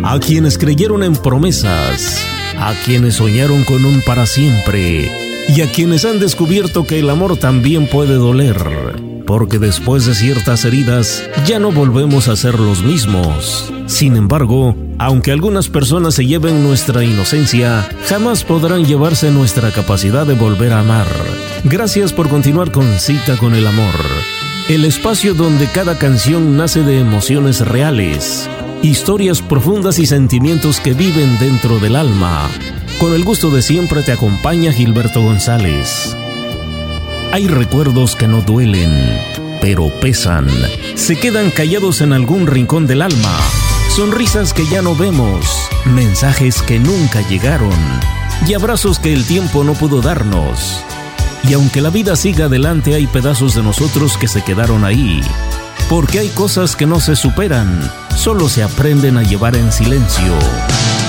a quienes creyeron en promesas, a quienes soñaron con un para siempre y a quienes han descubierto que el amor también puede doler, porque después de ciertas heridas ya no volvemos a ser los mismos. Sin embargo, aunque algunas personas se lleven nuestra inocencia, jamás podrán llevarse nuestra capacidad de volver a amar. Gracias por continuar con Cita con el Amor, el espacio donde cada canción nace de emociones reales, historias profundas y sentimientos que viven dentro del alma. Con el gusto de siempre te acompaña Gilberto González. Hay recuerdos que no duelen, pero pesan. Se quedan callados en algún rincón del alma. Sonrisas que ya no vemos, mensajes que nunca llegaron y abrazos que el tiempo no pudo darnos. Y aunque la vida siga adelante, hay pedazos de nosotros que se quedaron ahí. Porque hay cosas que no se superan, solo se aprenden a llevar en silencio.